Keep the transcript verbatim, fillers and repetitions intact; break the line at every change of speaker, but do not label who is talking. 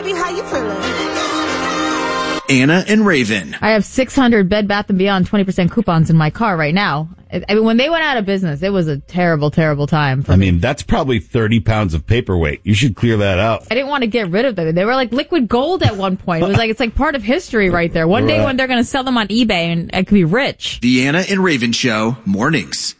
baby, how you feeling?
Anna and Raven.
I have six hundred Bed Bath and Beyond twenty percent coupons in my car right now. I mean, when they went out of business, it was a terrible, terrible time for
I
me.
mean, that's probably thirty pounds of paperweight. You should clear that out.
I didn't want to get rid of them. They were like liquid gold at one point. It was like, it's like part of history right there. One
Right.
day when they're going to sell them on eBay and I could be rich.
The Anna and Raven Show, mornings.